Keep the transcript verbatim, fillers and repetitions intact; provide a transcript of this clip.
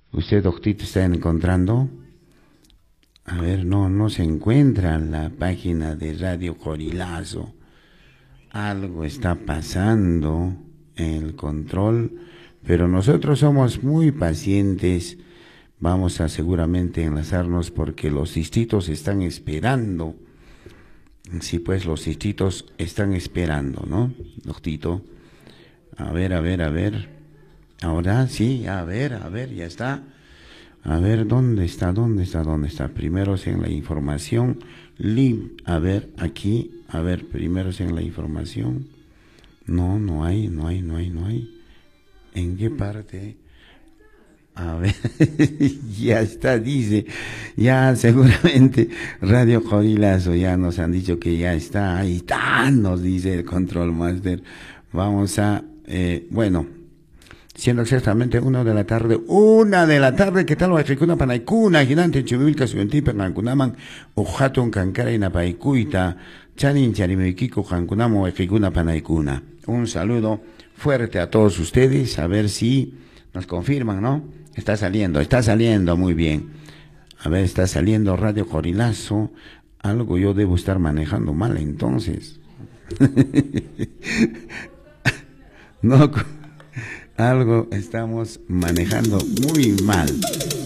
¿Usted, doctorito, está encontrando? A ver, no, no se encuentra la página de Radio Corilazo. Algo está pasando en el control, pero nosotros somos muy pacientes. Vamos a seguramente enlazarnos porque los distritos están esperando. Sí, pues los distritos están esperando, ¿no, doctito? A ver, a ver, a ver. Ahora sí, a ver, a ver, ya está. A ver, ¿dónde está? ¿Dónde está? ¿Dónde está? Primeros en la información. Lib, a ver, aquí. A ver, primeros en la información. No, no hay, no hay, no hay, no hay. ¿En qué parte? A ver, ya está, dice. Ya seguramente Radio Corilazo ya nos han dicho que ya está. Ahí está, nos dice el Control Master. Vamos a, eh, bueno, siendo exactamente una de la tarde, una de la tarde, ¿qué tal? Wajikuna panaikuna, gigante chivilca suentipa kankunaman, ojatun kankara inapaikuita, chanin charimekiko kankunamo wajikuna panaikuna. Un saludo fuerte a todos ustedes, a ver si nos confirman, ¿no? Está saliendo, está saliendo, muy bien. A ver, está saliendo Radio Corilazo. Algo yo debo estar manejando mal, entonces. No, algo estamos manejando muy mal.